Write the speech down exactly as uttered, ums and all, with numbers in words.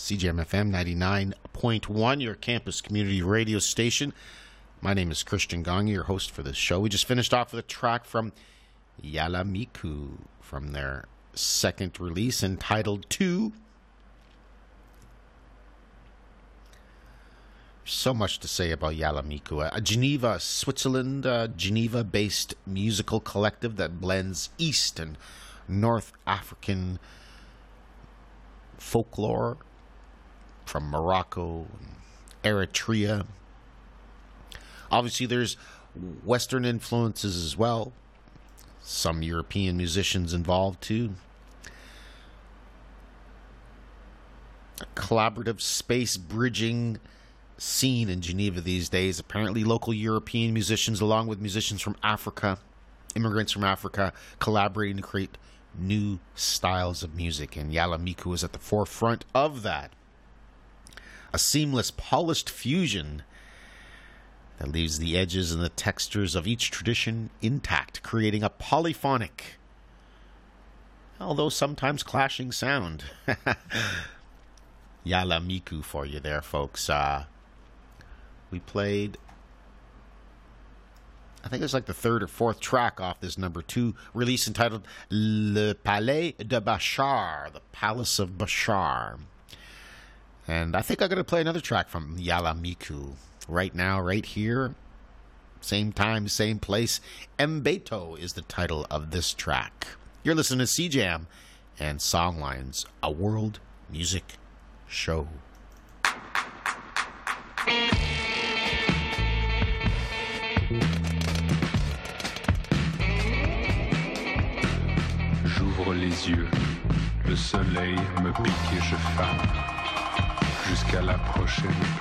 C J M F M ninety-nine point one, your campus community radio station. My name is Christian Gong, your host for this show. We just finished off with a track from Yala Miku from their second release entitled Two. So much to say about Yala Miku, a Geneva, Switzerland, uh, Geneva-based musical collective that blends East and North African folklore from Morocco and Eritrea. Obviously, there's Western influences as well. Some European musicians involved too. A collaborative space bridging scene in Geneva these days. Apparently, local European musicians, along with musicians from Africa, immigrants from Africa, collaborating to create new styles of music, and Yala Miku is at the forefront of that. A seamless, polished fusion that leaves the edges and the textures of each tradition intact, creating a polyphonic, although sometimes clashing sound. Yala Miku for you there, folks. Uh, we played, I think it's like the third or fourth track off this number two release entitled Le Palais de Bachar, the Palace of Bachar. And I think I'm going to play another track from Yala Miku right now, right here. Same time, same place. Mbeto is the title of this track. You're listening to C Jam and Songlines, a world music show. J'ouvre les yeux, le soleil me pique et je fane jusqu'à la prochaine